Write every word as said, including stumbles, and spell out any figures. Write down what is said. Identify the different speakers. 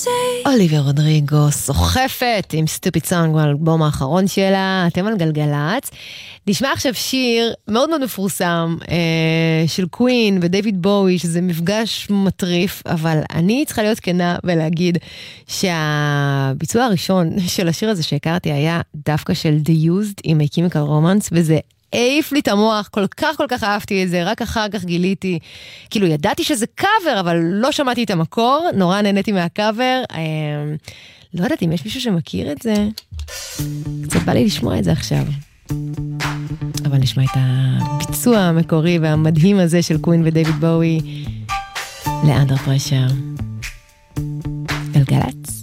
Speaker 1: אוליביה רודריגו סוחפת עם סטופיד סונג באלבום האחרון שלה, אתם על גלגלץ. נשמע עכשיו שיר מאוד מאוד מפורסם אה, של קווין ודייוויד בואי, שזה מפגש מטריף, אבל אני צריכה להיות כנה ולהגיד שהביצוע הראשון של השיר הזה שהכרתי היה דווקא של The Used עם A Chemical Romance, וזה העיף לי את המוח, כל כך כל כך אהבתי את זה, רק אחר כך גיליתי, כאילו ידעתי שזה קאבר, אבל לא שמעתי את המקור, נורא נהניתי מהקאבר, אה, לא יודעת אם יש מישהו שמכיר את זה, קצת בא לי לשמוע את זה עכשיו, אבל נשמע את הביצוע המקורי והמדהים הזה של קווין ודייוויד בואי, לאנדר פרשר, גלגלץ.